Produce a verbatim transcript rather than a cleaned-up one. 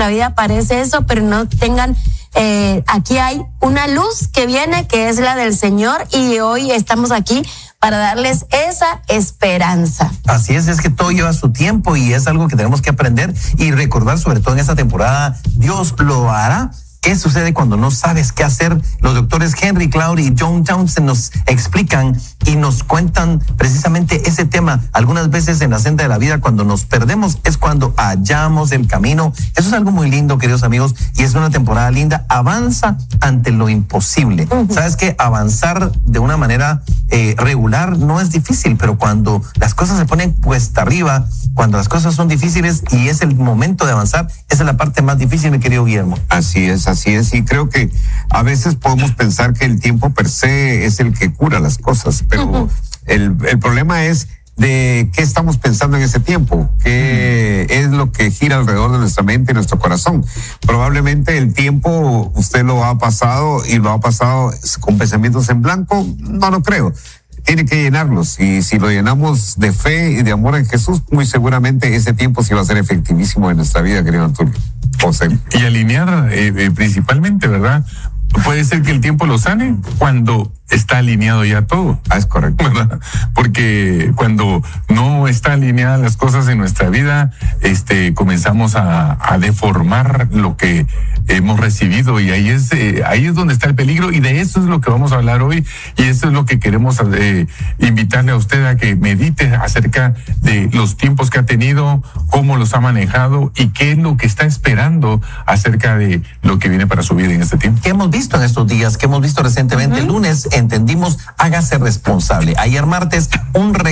nuestra vida parece eso, pero no tengan, eh, aquí hay una luz que viene, que es la del Señor, y hoy estamos aquí para darles esa esperanza. Así es, es que todo lleva su tiempo y es algo que tenemos que aprender y recordar, sobre todo en esta temporada. Dios lo hará. ¿Qué sucede cuando no sabes qué hacer? Los doctores Henry Cloud y John Townsend nos explican y nos cuentan precisamente ese tema. Algunas veces en la senda de la vida, cuando nos perdemos, es cuando hallamos el camino. Eso es algo muy lindo, queridos amigos, y es una temporada linda. Avanza ante lo imposible. Uh-huh. ¿Sabes qué? Avanzar de una manera eh, regular no es difícil, pero cuando las cosas se ponen cuesta arriba, cuando las cosas son difíciles y es el momento de avanzar, esa es la parte más difícil, mi querido Guillermo. Así es, así es, y creo que a veces podemos pensar que el tiempo per se es el que cura las cosas, pero uh-huh. el, el problema es de qué estamos pensando en ese tiempo, qué uh-huh. es lo que gira alrededor de nuestra mente y nuestro corazón. Probablemente el tiempo usted lo ha pasado y lo ha pasado con pensamientos en blanco, no lo creo. Tiene que llenarlos, y si lo llenamos de fe y de amor en Jesús, muy seguramente ese tiempo sí va a ser efectivísimo en nuestra vida, querido Antonio. José. Y alinear eh, eh, principalmente, ¿verdad? Puede ser que el tiempo lo sane cuando está alineado ya todo. Ah, es correcto. ¿Verdad? Porque cuando no está alineadas las cosas en nuestra vida, este, comenzamos a, a deformar lo que hemos recibido, y ahí es eh, ahí es donde está el peligro, y de eso es lo que vamos a hablar hoy, y eso es lo que queremos eh, invitarle a usted a que medite acerca de los tiempos que ha tenido, cómo los ha manejado y qué es lo que está esperando acerca de lo que viene para su vida en este tiempo. ¿Qué hemos visto en estos días? ¿Qué hemos visto recientemente? Uh-huh. El lunes entendimos, hágase responsable. Ayer martes, un